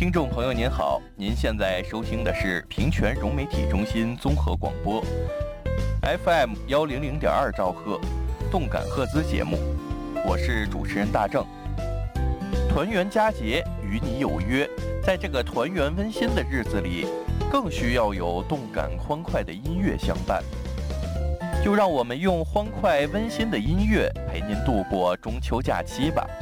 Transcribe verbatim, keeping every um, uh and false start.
听众朋友您好，您现在收听的是平泉融媒体中心综合广播 F M 幺零零点二兆赫动感赫兹节目，我是主持人大正。团圆佳节与你有约，在这个团圆温馨的日子里，更需要有动感欢快的音乐相伴。就让我们用欢快温馨的音乐陪您度过中秋假期吧。